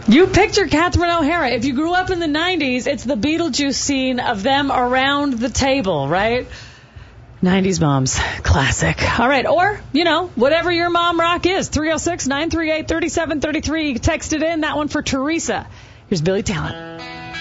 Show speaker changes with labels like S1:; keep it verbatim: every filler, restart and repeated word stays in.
S1: You picture Catherine O'Hara. If you grew up in the nineties, it's the Beetlejuice scene of them around the table, right? nineties moms. Classic. All right. Or, you know, whatever your mom rock is. three oh six, nine three eight, three seven three three. Text it in. That one for Teresa. Here's Billy Talent.